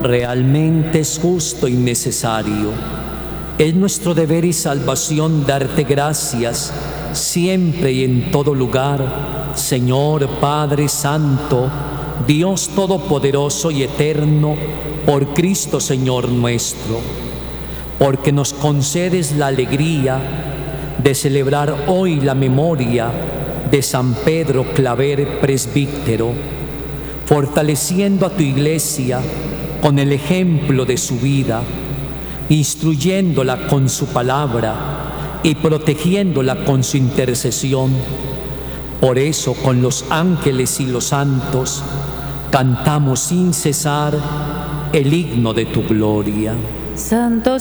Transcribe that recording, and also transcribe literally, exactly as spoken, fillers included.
Realmente es justo y necesario. Es nuestro deber y salvación darte gracias siempre y en todo lugar, Señor Padre Santo, Dios Todopoderoso y Eterno, por Cristo Señor nuestro, porque nos concedes la alegría de celebrar hoy la memoria de San Pedro Claver Presbítero, fortaleciendo a tu Iglesia con el ejemplo de su vida, instruyéndola con su palabra y protegiéndola con su intercesión. Por eso, con los ángeles y los santos, cantamos sin cesar el himno de tu gloria. Santo,